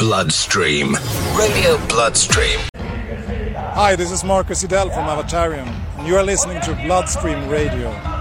Bloodstream. Radio Bloodstream. Hi, this is Marcus Idell from Avatarium, and you are listening to Bloodstream Radio.